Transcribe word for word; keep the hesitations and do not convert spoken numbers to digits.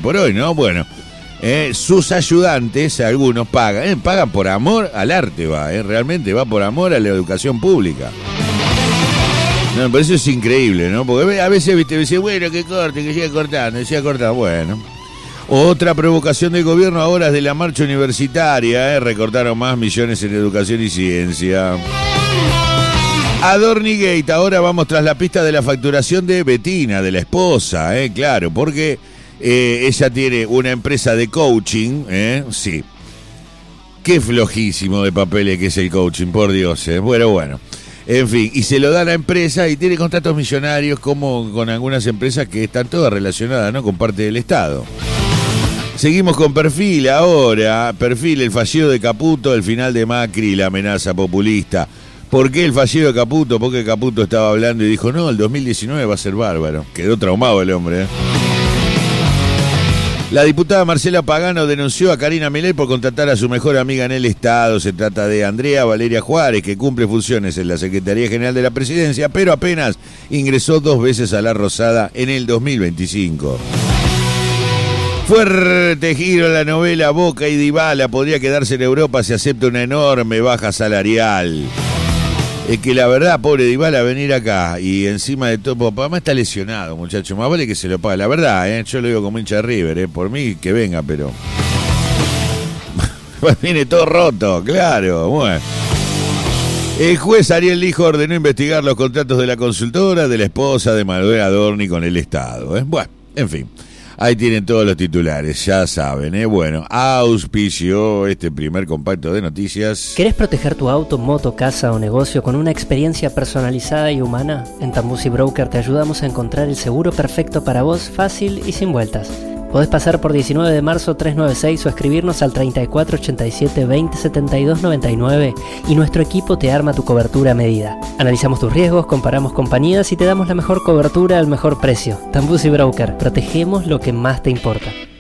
por hoy, ¿no? Bueno, eh, sus ayudantes, algunos pagan, eh, pagan por amor al arte, va, eh, realmente va por amor a la educación pública. No, por eso es increíble, ¿no? Porque a veces, viste, dice, bueno, que corte, que siga cortando, que siga cortando, bueno. Otra provocación del gobierno ahora es de la marcha universitaria, ¿eh? Recortaron más millones en educación y ciencia. Adornigate, ahora vamos tras la pista de la facturación de Betina, de la esposa, ¿eh? Claro, porque eh, ella tiene una empresa de coaching, ¿eh? Sí. Qué flojísimo de papeles que es el coaching, por Dios, ¿eh? Bueno, bueno. En fin, y se lo da a la empresa y tiene contratos millonarios como con algunas empresas que están todas relacionadas, ¿no? Con parte del Estado. Seguimos con Perfil ahora. Perfil, el fallido de Caputo, el final de Macri y la amenaza populista. ¿Por qué el fallido de Caputo? Porque Caputo estaba hablando y dijo, no, el dos mil diecinueve va a ser bárbaro. Quedó traumado el hombre, ¿eh? La diputada Marcela Pagano denunció a Karina Milei por contratar a su mejor amiga en el Estado. Se trata de Andrea Valeria Juárez, que cumple funciones en la Secretaría General de la Presidencia, pero apenas ingresó dos veces a la Rosada en el dos mil veinticinco. Fuerte giro en la novela Boca y Dybala. Podría quedarse en Europa si acepta una enorme baja salarial. Es que la verdad, pobre Dybala, venir acá y encima de todo, papá está lesionado, muchacho, más vale que se lo pague. La verdad, ¿eh? Yo lo digo como hincha de River, ¿eh? Por mí que venga, pero viene todo roto, claro, bueno. El juez Ariel Lijo ordenó investigar los contratos de la consultora de la esposa de Manuel Adorni con el Estado, ¿eh? Bueno, en fin. Ahí tienen todos los titulares, ya saben, ¿eh? Bueno, auspició este primer compacto de noticias. ¿Querés proteger tu auto, moto, casa o negocio con una experiencia personalizada y humana? En Tambusi Broker te ayudamos a encontrar el seguro perfecto para vos, fácil y sin vueltas. Podés pasar por diecinueve de marzo trescientos noventa y seis o escribirnos al treinta y cuatro ochenta y siete veinte setenta y dos noventa y nueve y nuestro equipo te arma tu cobertura a medida. Analizamos tus riesgos, comparamos compañías y te damos la mejor cobertura al mejor precio. Tambusi Broker, protegemos lo que más te importa.